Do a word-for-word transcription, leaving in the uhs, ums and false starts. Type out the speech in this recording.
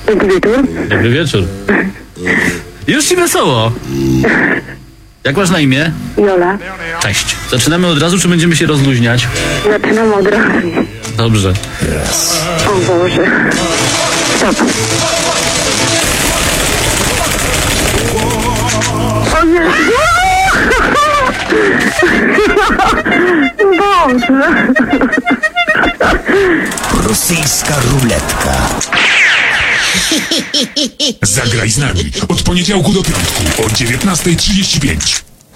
Dobry wieczór. Dobry wieczór. Już ci wesoło. Jak masz na imię? Jola. Cześć. Zaczynamy od razu, czy będziemy się rozluźniać? Zaczynam od razu. Dobrze. O Boże. Stop. O nie. Boże. Rosyjska ruletka. Zagraj z nami od poniedziałku do piątku o dziewiętnasta trzydzieści pięć.